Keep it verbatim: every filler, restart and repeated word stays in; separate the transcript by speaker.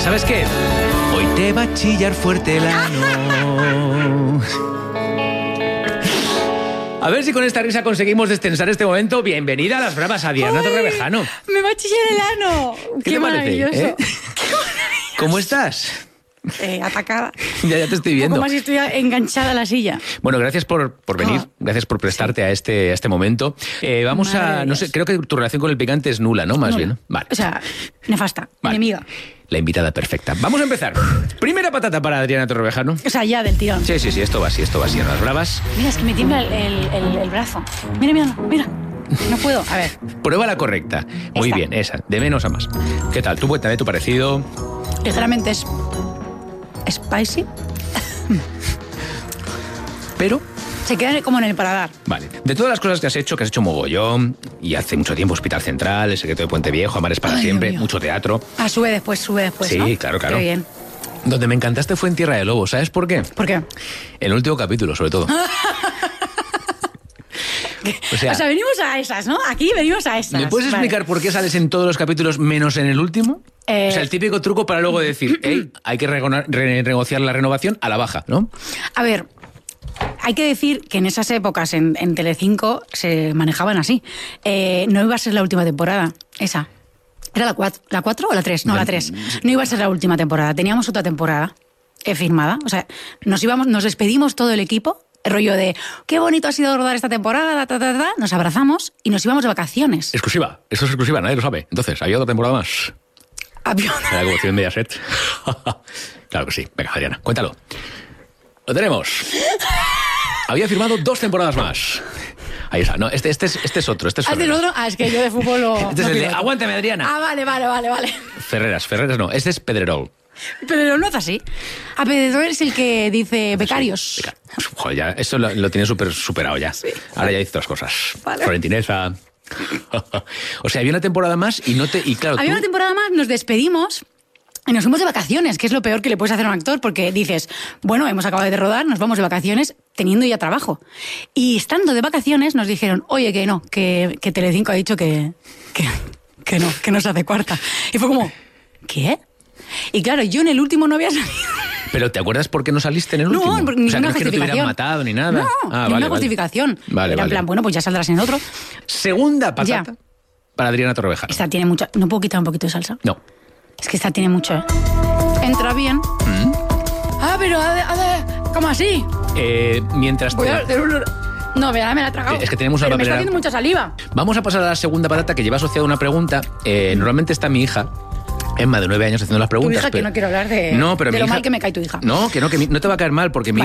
Speaker 1: ¿Sabes qué? Hoy te va a chillar fuerte el ano. A ver si con esta risa conseguimos destensar este momento. Bienvenida a Las Bravas, a Diana Torrevejano.
Speaker 2: Me va a chillar el ano.
Speaker 1: ¿Qué,
Speaker 2: Qué
Speaker 1: te
Speaker 2: maravilloso.
Speaker 1: parece? ¿Eh?
Speaker 2: Qué maravilloso.
Speaker 1: ¿Cómo estás?
Speaker 2: Eh, atacada.
Speaker 1: Ya, ya te estoy viendo.
Speaker 2: Como si estuviera enganchada a la silla.
Speaker 1: Bueno, gracias por, por venir,
Speaker 2: Oh.
Speaker 1: gracias por prestarte sí. a este a este momento. Eh, vamos
Speaker 2: Madre
Speaker 1: a,
Speaker 2: de
Speaker 1: no
Speaker 2: Dios.
Speaker 1: sé, creo que tu relación con el picante es nula, ¿no? Más
Speaker 2: Nula.
Speaker 1: bien. Vale.
Speaker 2: O sea, nefasta,
Speaker 1: Vale.
Speaker 2: enemiga.
Speaker 1: La invitada perfecta. Vamos a empezar. Primera patata para Adriana Torrevejano.
Speaker 2: O sea, ya del tirón.
Speaker 1: Sí, sí, sí, esto va así, esto va así en Las Bravas.
Speaker 2: Mira, es que me tiembla el, el, el, el brazo. Mira, mira, mira. No puedo. A ver.
Speaker 1: Prueba la correcta. Muy
Speaker 2: Esta.
Speaker 1: bien, esa. De menos a más. ¿Qué tal? ¿Tú cuéntame tu parecido?
Speaker 2: Ligeramente es spicy.
Speaker 1: Pero...
Speaker 2: Se queda como en el paladar.
Speaker 1: Vale. De todas las cosas que has hecho, que has hecho mogollón, y hace mucho tiempo Hospital Central, El secreto de Puente Viejo, Amares para
Speaker 2: Ay,
Speaker 1: siempre,
Speaker 2: Dios mío.
Speaker 1: mucho teatro.
Speaker 2: Ah, sube después, sube después,
Speaker 1: Sí,
Speaker 2: ¿no?
Speaker 1: claro, claro.
Speaker 2: Qué bien.
Speaker 1: Donde me encantaste fue en Tierra de Lobos. ¿Sabes por qué?
Speaker 2: ¿Por qué?
Speaker 1: En el último capítulo, sobre todo. O sea,
Speaker 2: O sea, venimos a esas, ¿no? Aquí venimos a esas.
Speaker 1: ¿me puedes
Speaker 2: Vale.
Speaker 1: explicar por qué sales en todos los capítulos menos en el último?
Speaker 2: Eh,
Speaker 1: O sea, el típico truco para luego decir, hey, hay que rego- re- renegociar la renovación a la baja, ¿no?
Speaker 2: A ver, hay que decir que en esas épocas en, en Telecinco se manejaban así. Eh, no iba a ser la última temporada, esa. ¿Era la cuatro, la cuatro o la tres? No, la tres. No iba a ser la última temporada. Teníamos otra temporada eh, firmada. O sea, nos íbamos, nos despedimos todo el equipo, el rollo de qué bonito ha sido rodar esta temporada, ta, ta, ta, ta. Nos abrazamos y nos íbamos de vacaciones.
Speaker 1: Exclusiva. Esto es exclusiva, nadie lo sabe. Entonces, ¿había otra temporada más?
Speaker 2: Había
Speaker 1: En la colección Mediaset. Claro que sí. Venga, Adriana, cuéntalo. Lo tenemos. Había firmado dos temporadas más. Ahí está. No, este, este, es, este es otro. Este es
Speaker 2: ¿Ah, ¿este es
Speaker 1: Ferreras.
Speaker 2: otro? Ah, es que yo de fútbol lo...
Speaker 1: Este es
Speaker 2: no
Speaker 1: el de
Speaker 2: piloto.
Speaker 1: Aguántame, Adriana.
Speaker 2: Ah, vale, vale, vale, vale.
Speaker 1: Ferreras, Ferreras no. Este es Pedrerol.
Speaker 2: Pero no es así. A Pedro es el que dice becarios.
Speaker 1: Beca- Joder, ya, esto lo, lo tiene súper superado ya. Ahora ya dice otras cosas.
Speaker 2: Vale.
Speaker 1: Florentinesa. O sea, había una temporada más y no te... Y claro,
Speaker 2: Había
Speaker 1: tú-
Speaker 2: una temporada más, nos despedimos y nos fuimos de vacaciones, que es lo peor que le puedes hacer a un actor, porque dices, bueno, hemos acabado de rodar, nos vamos de vacaciones teniendo ya trabajo. Y estando de vacaciones nos dijeron, oye, que no, que, que Telecinco ha dicho que, que, que no, que no se hace cuarta. Y fue como, ¿qué? Y claro, yo en el último no había salido.
Speaker 1: Pero ¿te acuerdas por qué no saliste en el
Speaker 2: No,
Speaker 1: último?
Speaker 2: porque
Speaker 1: O sea,
Speaker 2: ninguna
Speaker 1: no es que no te hubieran
Speaker 2: justificación.
Speaker 1: matado ni nada.
Speaker 2: No,
Speaker 1: Ah,
Speaker 2: ninguna
Speaker 1: vale, vale.
Speaker 2: justificación.
Speaker 1: Vale,
Speaker 2: Era
Speaker 1: vale.
Speaker 2: en plan, bueno, pues ya saldrás en otro.
Speaker 1: Segunda patata
Speaker 2: Ya.
Speaker 1: para Adriana Torrevejano.
Speaker 2: Esta tiene mucha... ¿No puedo quitar un poquito de salsa?
Speaker 1: No.
Speaker 2: Es que esta tiene mucho, ¿eh? Entra bien.
Speaker 1: ¿Mm?
Speaker 2: Ah, pero ha de, ha de- ¿cómo así?
Speaker 1: Eh, mientras
Speaker 2: Voy
Speaker 1: te...
Speaker 2: a hacer un... No, vea, me la he tragado.
Speaker 1: Es que tenemos una
Speaker 2: Pero me está
Speaker 1: papelera.
Speaker 2: haciendo mucha saliva.
Speaker 1: Vamos a pasar a la segunda patata que lleva asociada una pregunta. Eh, normalmente está mi hija, Emma, de nueve años, haciendo las
Speaker 2: Tu
Speaker 1: preguntas.
Speaker 2: hija, que
Speaker 1: pero-
Speaker 2: no quiero hablar de,
Speaker 1: No, pero
Speaker 2: de
Speaker 1: mi
Speaker 2: lo
Speaker 1: hija-
Speaker 2: mal que me cae tu hija.
Speaker 1: No, que no, que mi- no te va a caer mal porque mi